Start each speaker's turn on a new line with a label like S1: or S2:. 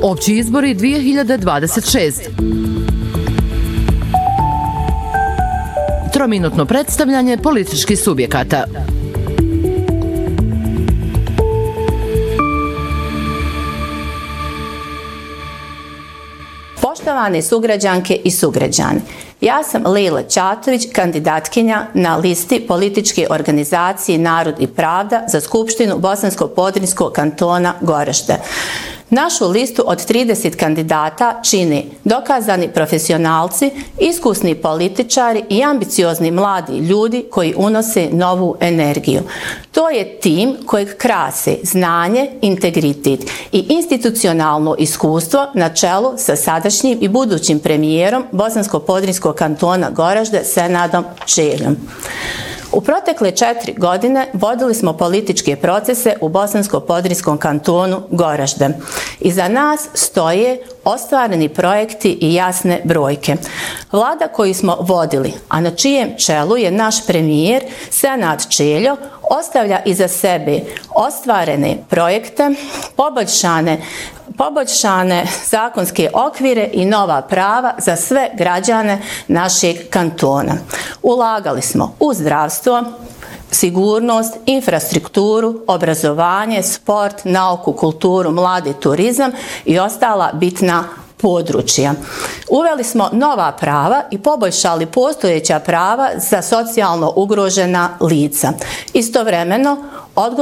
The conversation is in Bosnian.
S1: Opći izbori 2026. Trominutno predstavljanje političkih subjekata.
S2: Poštovane sugrađanke i sugrađani, ja sam Lejla Ćatović, kandidatkinja na listi političke organizacije Narod i pravda za Skupštinu Bosansko-Podrinjskog kantona Goražde. Našu listu od 30 kandidata čini dokazani profesionalci, iskusni političari i ambiciozni mladi ljudi koji unose novu energiju. To je tim kojeg krase znanje, integritet i institucionalno iskustvo na čelu sa sadašnjim i budućim premijerom Bosansko-Podrinjskog kantona Goražde Senadom Čeljom. U protekle 4 godine vodili smo političke procese u Bosansko-Podrinjskom kantonu Goražde. Iza nas stoje ostvareni projekti i jasne brojke. Vlada koju smo vodili, a na čijem čelu je naš premijer Senad Čeljo, ostavlja iza sebe ostvarene projekte, poboljšane zakonske okvire i nova prava za sve građane našeg kantona. Ulagali smo u zdravstvo, sigurnost, infrastrukturu, obrazovanje, sport, nauku, kulturu, mladi, turizam i ostala bitna područja. Uveli smo nova prava i poboljšali postojeća prava za socijalno ugrožena lica. Istovremeno,